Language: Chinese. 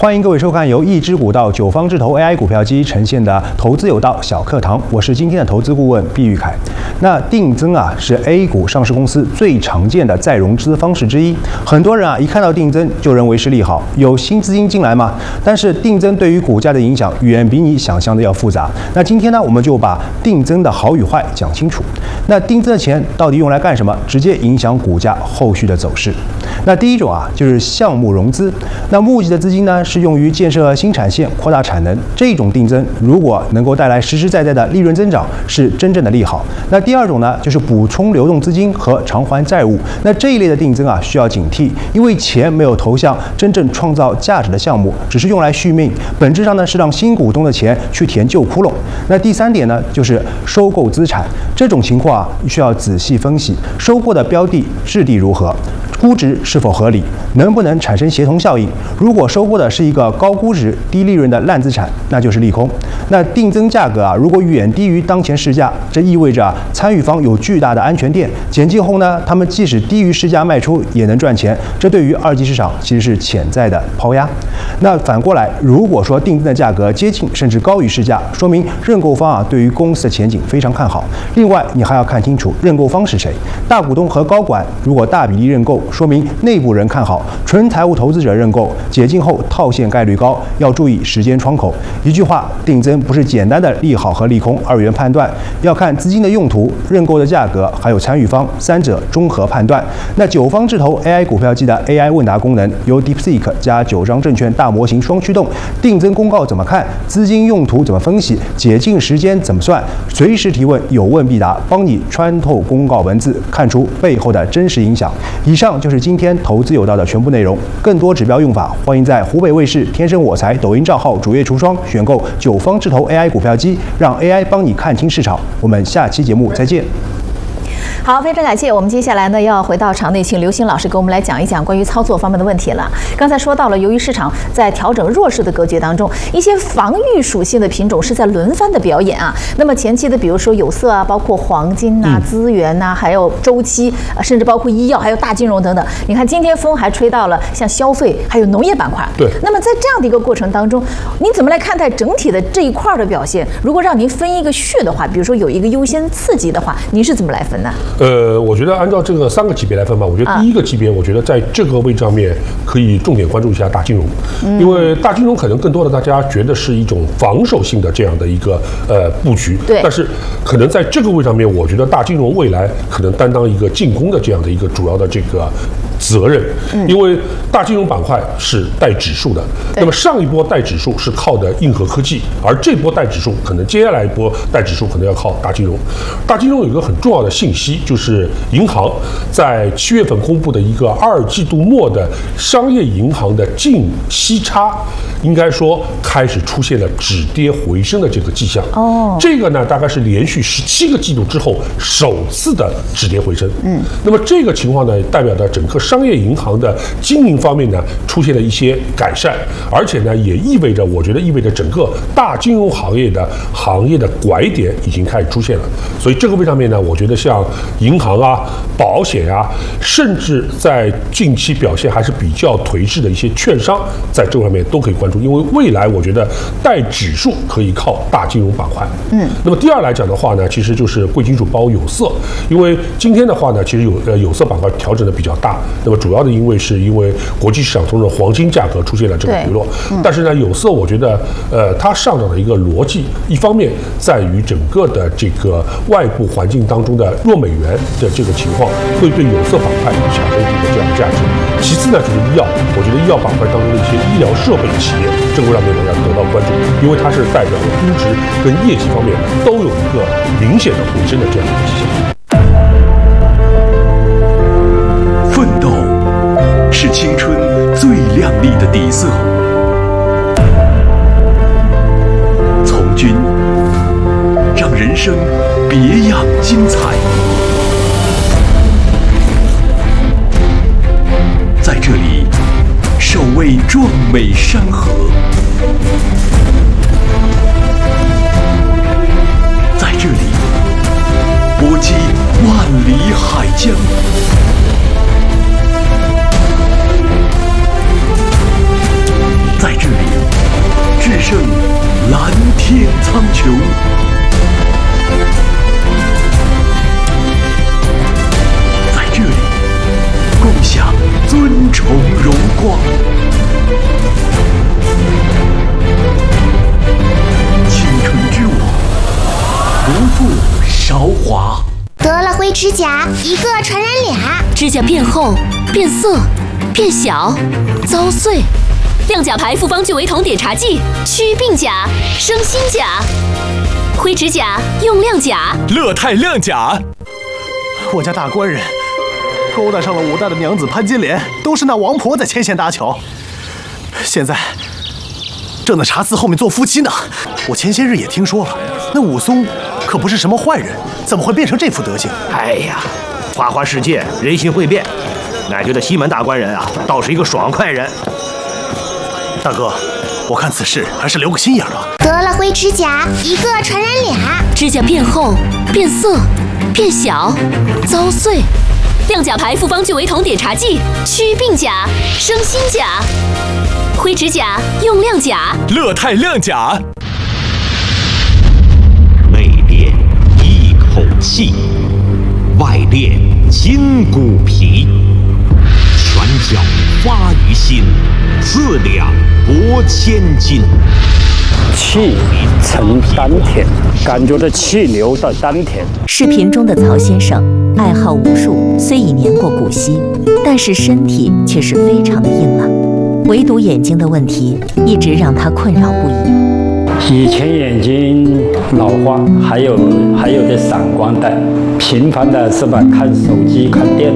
欢迎各位收看由一只股到九方智投 AI 股票机呈现的投资有道小课堂，我是今天的投资顾问毕玉凯。那定增是 A 股上市公司最常见的再融资方式之一，很多人一看到定增就认为是利好，有新资金进来嘛。但是定增对于股价的影响远比你想象的要复杂。那今天呢，我们就把定增的好与坏讲清楚。那定增的钱到底用来干什么？直接影响股价后续的走势。那第一种就是项目融资，那募集的资金呢是用于建设新产线、扩大产能。这种定增如果能够带来实实在在的利润增长，是真正的利好。那第二种呢，就是补充流动资金和偿还债务。那这一类的定增需要警惕，因为钱没有投向真正创造价值的项目，只是用来续命，本质上呢是让新股东的钱去填旧窟窿。那第三点呢，就是收购资产，这种情况需要仔细分析，收购的标的质地如何，估值是否合理，能不能产生协同效应。如果收购的是一个高估值、低利润的烂资产，那就是利空。那定增价格如果远低于当前市价，这意味着参与方有巨大的安全垫，减记后呢，他们即使低于市价卖出也能赚钱，这对于二级市场其实是潜在的抛压。那反过来，如果说定增的价格接近甚至高于市价，说明认购方对于公司的前景非常看好。另外，你还要看清楚认购方是谁，大股东和高管如果大比例认购，说明内部人看好，纯财务投资者认购，解禁后套现概率高，要注意时间窗口。一句话，定增不是简单的利好和利空二元判断，要看资金的用途、认购的价格，还有参与方三者综合判断。那九方智投 AI 股票机的 AI 问答功能，由 DeepSeek 加9张证券大模型双驱动，定增公告怎么看，资金用途怎么分析，解禁时间怎么算，随时提问，有问必答，帮你穿透公告文字，看出背后的真实影响。以上就是今天投资有道的全部内容，更多指标用法，欢迎在湖北卫视天生我材抖音账号主页橱窗选购九方智投 AI 股票机，让 AI 帮你看清市场。我们下期节目再见。 好，非常感谢。我们接下来呢要回到场内，请刘星老师给我们来讲一讲关于操作方面的问题了。刚才说到了，由于市场在调整弱势的格局当中，一些防御属性的品种是在轮番的表演那么前期的，比如说有色包括黄金资源还有周期甚至包括医药，还有大金融等等。你看今天风还吹到了像消费还有农业板块。 对。 那么在这样的一个过程当中，您怎么来看待整体的这一块的表现？如果让您分一个序的话，比如说有一个优先次级的话，您是怎么来分呢？ 我觉得按照这个3个级别来分吧，我觉得第一个级别，我觉得在这个位置上面可以重点关注一下大金融，因为大金融可能更多的大家觉得是一种防守性的这样的一个布局， 对， 但是可能在这个位置上面，我觉得大金融未来可能担当一个进攻的这样的一个主要的这个责任，因为大金融板块是带指数的，那么上一波带指数是靠的硬核科技，而这波带指数可能接下来一波带指数可能要靠大金融。大金融有一个很重要的信息，就是银行在7月份公布的一个2季度末的商业银行的净息差，应该说开始出现了止跌回升的这个迹象。这个呢大概是连续17个季度之后首次的止跌回升。那么这个情况呢，代表着整个商业银行的经营方面呢出现了一些改善，而且呢也意味着，我觉得意味着整个大金融行业的拐点已经开始出现了。所以这个位上面呢，我觉得像银行保险甚至在近期表现还是比较颓势的一些券商，在这方面都可以关注，因为未来我觉得带指数可以靠大金融板块。那么第二来讲的话呢，其实就是贵金属包有色，因为今天的话呢，其实有色板块调整的比较大。那么主要的是因为国际市场中的黄金价格出现了这个回落，但是呢，有色我觉得它上涨的一个逻辑，一方面在于整个的这个外部环境当中的弱美元的这个情况，会对有色板块产生一个这样的价值。其次呢，就是医药，我觉得医药板块当中的一些医疗设备企业，这个上面呢要得到关注，因为它是代表了估值跟业绩方面都有一个明显的回升的这样的迹象。 奋斗是青春最亮丽的底色，从军让人生别样精彩。在这里，守卫壮美山河；在这里，搏击万里海疆。在这里， 苍穹。在这里，共享尊崇荣光。青春之舞，不负韶华。 得了灰指甲，一个传染俩。 指甲变厚、变色、变小、遭碎。亮甲牌复方聚维酮碘茶剂，祛病甲，生新甲。灰指甲用亮甲， 乐泰亮甲。 我家大官人勾搭上了武大的娘子潘金莲，都是那王婆在牵线搭桥。现在正在茶肆后面做夫妻呢。我前些日也听说了，那武松可不是什么坏人，怎么会变成这副德行？ 哎呀，花花世界，人心会变。乃觉得西门大官人啊，倒是一个爽快人。 大哥，我看此事还是留个心眼吧。 得了灰指甲，一个传染俩。 指甲变厚、变色、变小、遭碎。亮甲牌复方聚维酮碘茶剂，祛病甲，生新甲。灰指甲用亮甲， 乐泰亮甲。 内敛一口气，外练筋骨皮，拳脚发于心，四两拨千斤。 气沉丹田，感觉这气流到丹田。 视频中的曹先生爱好武术，虽已年过古稀，但是身体却是非常的硬朗。唯独眼睛的问题一直让他困扰不已。 以前眼睛老花，还有的散光带，频繁的是吧？看手机、看电